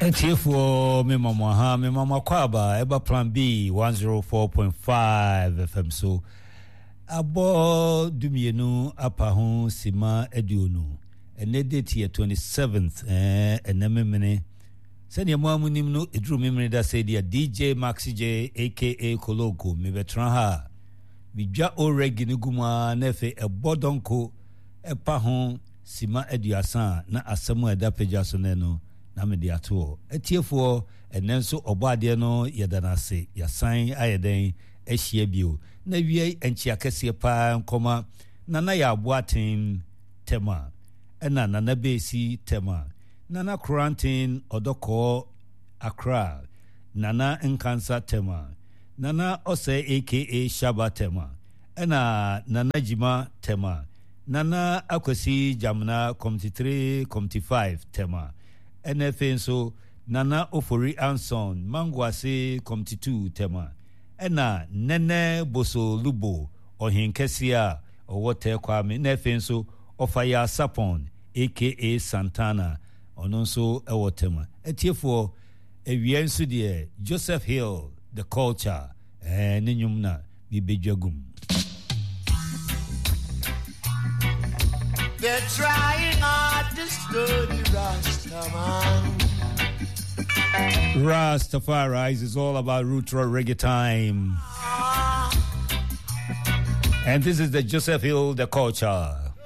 Tifo me mama kwaba eba plan B 104.5 FM so abo dumienu apa ho sima aduonu ene date 27th enememene sene muamunim no edru memene da say dia DJ Maxi J aka Kologo me betra ha bidwa oregi ne guma na fe ebodonko epa ho sima aduasa na asemu eda pagya so ne no na me dia to etiefo enenso obade no yedanase yasan ayeden ehia bio na wie enchi akese pa nkoma nana ya aboaten tema ena nana besi tema nana quarantine odoko Accra nana nkansa tema nana ose aka Shaba tema ena nana jima tema nana akwasi jamna committee 3 committee 5 tema NFN so nana ofori anson mangwase committee 2 tema ena nene boso lubo ohinkesia owote kwame NFN so ofaya sapon aka Santana ononso ewotema etiefo ewiensu de Joseph Hill the culture nenyumna bibejagum. They're trying hard to study Rastaman. Rastafari is all about retro reggae time. And this is the Joseph Hill, the culture.